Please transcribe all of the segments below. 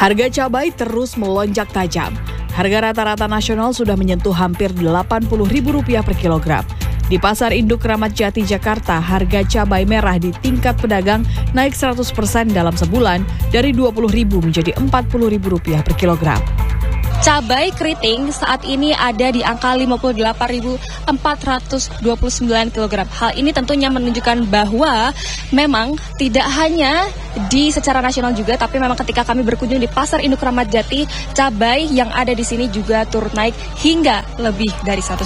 Harga cabai terus melonjak tajam. Harga rata-rata nasional sudah menyentuh hampir Rp80.000 per kilogram. Di Pasar Induk Kramat Jati, Jakarta, harga cabai merah di tingkat pedagang naik 100% dalam sebulan dari Rp20.000 menjadi Rp40.000 per kilogram. Cabai keriting saat ini ada di angka 58.429 kg. Hal ini tentunya menunjukkan bahwa memang tidak hanya di secara nasional juga, tapi memang ketika kami berkunjung di Pasar Induk Kramat Jati, cabai yang ada di sini juga turut naik hingga lebih dari 100%.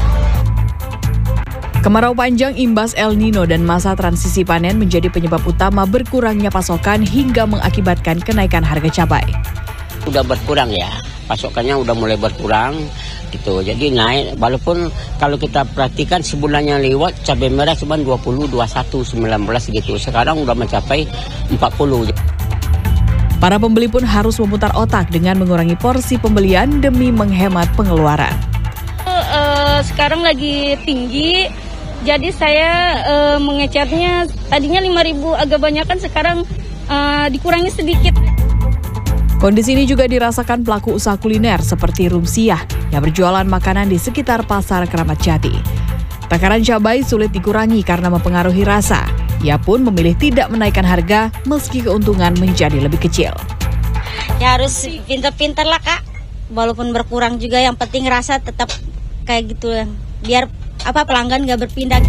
Kemarau panjang imbas El Nino dan masa transisi panen menjadi penyebab utama berkurangnya pasokan hingga mengakibatkan kenaikan harga cabai. Udah berkurang ya, pasokannya udah mulai berkurang gitu. Jadi naik, walaupun kalau kita perhatikan sebulannya lewat cabai merah cuma 20, 21, 19 gitu. Sekarang udah mencapai 40. Para pembeli pun harus memutar otak dengan mengurangi porsi pembelian demi menghemat pengeluaran. Sekarang lagi tinggi, jadi saya mengecernya tadinya 5.000 agak banyakan, sekarang dikurangi sedikit. Kondisi ini juga dirasakan pelaku usaha kuliner seperti Rumsiah yang berjualan makanan di sekitar Pasar Kramat Jati. Takaran cabai sulit dikurangi karena mempengaruhi rasa. Ia pun memilih tidak menaikkan harga meski keuntungan menjadi lebih kecil. Ya harus pintar-pintar lah Kak, walaupun berkurang juga yang penting rasa tetap kayak gitu, biar pelanggan nggak berpindah.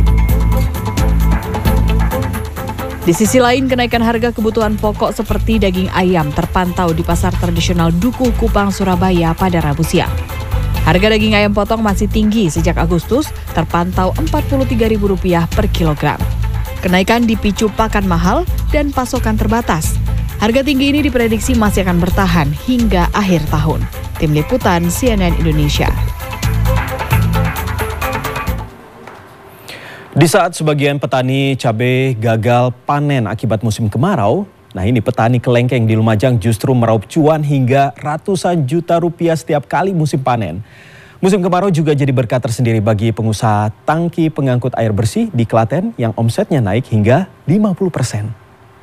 Di sisi lain, kenaikan harga kebutuhan pokok seperti daging ayam terpantau di pasar tradisional Dukuh Kupang, Surabaya pada Rabu siang. Harga daging ayam potong masih tinggi sejak Agustus, terpantau Rp43.000 per kilogram. Kenaikan dipicu pakan mahal dan pasokan terbatas. Harga tinggi ini diprediksi masih akan bertahan hingga akhir tahun. Tim Liputan CNN Indonesia. Di saat sebagian petani cabai gagal panen akibat musim kemarau, nah ini petani kelengkeng di Lumajang justru meraup cuan hingga ratusan juta rupiah setiap kali musim panen. Musim kemarau juga jadi berkah tersendiri bagi pengusaha tangki pengangkut air bersih di Klaten yang omsetnya naik hingga 50%.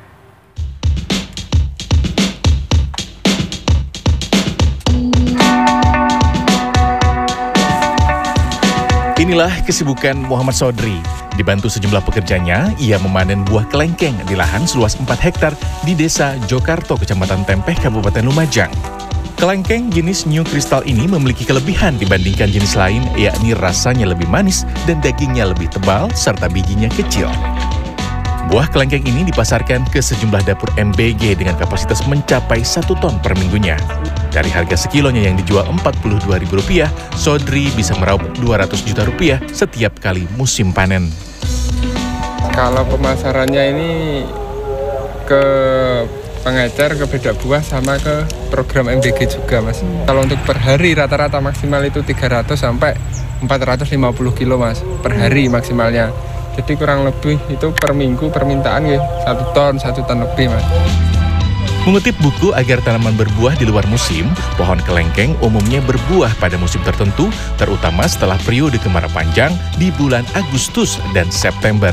Inilah kesibukan Muhammad Sodri. Dibantu sejumlah pekerjanya, ia memanen buah kelengkeng di lahan seluas 4 hektar di Desa Jokarto, Kecamatan Tempeh, Kabupaten Lumajang. Kelengkeng jenis New Crystal ini memiliki kelebihan dibandingkan jenis lain, yakni rasanya lebih manis dan dagingnya lebih tebal serta bijinya kecil. Buah kelengkeng ini dipasarkan ke sejumlah dapur MBG dengan kapasitas mencapai 1 ton per minggunya. Dari harga sekilonya yang dijual Rp42.000, Sodri bisa meraup Rp200 juta setiap kali musim panen. Kalau pemasarannya ini ke pengecer, ke beda buah, sama ke program MBG juga, Mas. Kalau untuk per hari rata-rata maksimal itu 300 sampai 450 kilo, Mas. Per hari maksimalnya. Jadi kurang lebih itu per minggu permintaan ya 1 ton lebih, Mas. Mengutip buku Agar Tanaman Berbuah di Luar Musim, pohon kelengkeng umumnya berbuah pada musim tertentu, terutama setelah periode kemarau panjang di bulan Agustus dan September.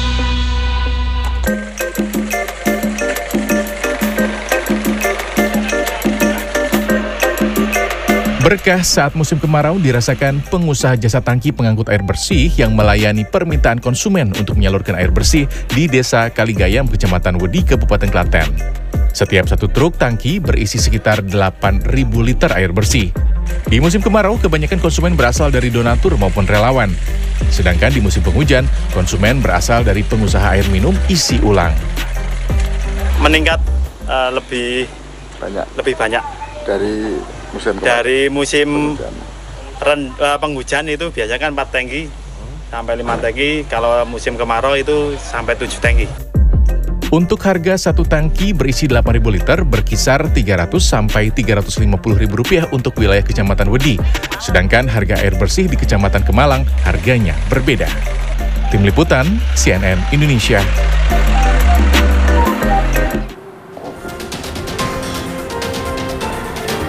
Berkah saat musim kemarau dirasakan pengusaha jasa tangki pengangkut air bersih yang melayani permintaan konsumen untuk menyalurkan air bersih di Desa Kaligayam, Kecamatan Wedi, Kabupaten Klaten. Setiap 1 truk tangki berisi sekitar 8.000 liter air bersih. Di musim kemarau, kebanyakan konsumen berasal dari donatur maupun relawan. Sedangkan di musim penghujan, konsumen berasal dari pengusaha air minum isi ulang. Meningkat lebih banyak dari musim penghujan itu biasanya kan 4 tangki sampai 5 tangki, kalau musim kemarau itu sampai 7 tangki. Untuk harga 1 tangki berisi 8.000 liter berkisar Rp300 sampai Rp350.000 untuk wilayah Kecamatan Wedi. Sedangkan harga air bersih di Kecamatan Kemalang harganya berbeda. Tim Liputan CNN Indonesia.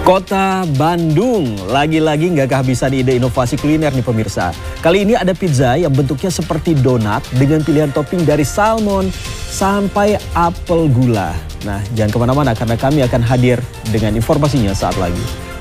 Kota Bandung, lagi-lagi nggak kehabisan ide inovasi kuliner nih pemirsa. Kali ini ada pizza yang bentuknya seperti donat dengan pilihan topping dari salmon sampai apel gula. Nah, jangan kemana-mana karena kami akan hadir dengan informasinya saat lagi.